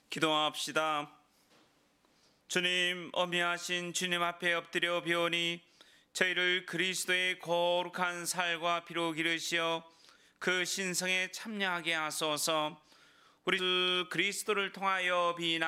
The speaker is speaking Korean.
기도합시다. 주님, 어미하신 주님 앞에 엎드려 비오니 저희를 그리스도의 거룩한 살과 피로 기르시어 그 신성에 참여하게 하소서. 우리 주 그리스도를 통하여 비나